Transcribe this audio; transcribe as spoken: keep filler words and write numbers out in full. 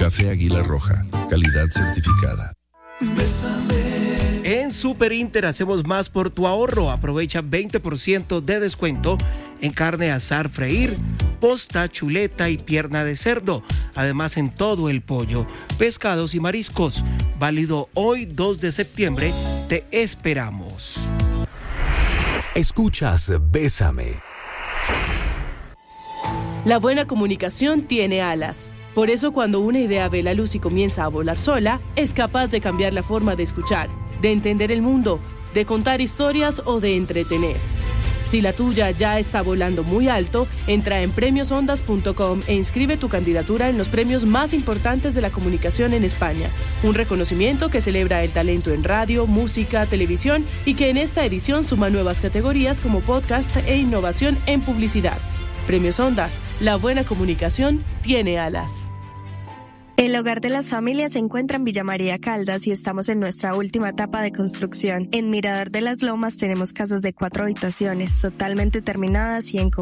Café Águila Roja, calidad certificada. En Super Inter hacemos más por tu ahorro. Aprovecha veinte por ciento de descuento en carne asar freír, posta, chuleta y pierna de cerdo. Además en todo el pollo, pescados y mariscos. Válido hoy dos de septiembre. Te esperamos. Escuchas Bésame. La buena comunicación tiene alas. Por eso cuando una idea ve la luz y comienza a volar sola, es capaz de cambiar la forma de escuchar, de entender el mundo, de contar historias o de entretener. Si la tuya ya está volando muy alto, entra en premios ondas punto com e inscribe tu candidatura en los premios más importantes de la comunicación en España. Un reconocimiento que celebra el talento en radio, música, televisión y que en esta edición suma nuevas categorías como podcast e innovación en publicidad. Premios Ondas, la buena comunicación tiene alas. El Hogar de las Familias se encuentra en Villa María Caldas y estamos en nuestra última etapa de construcción. En Mirador de las Lomas tenemos casas de cuatro habitaciones, totalmente terminadas y en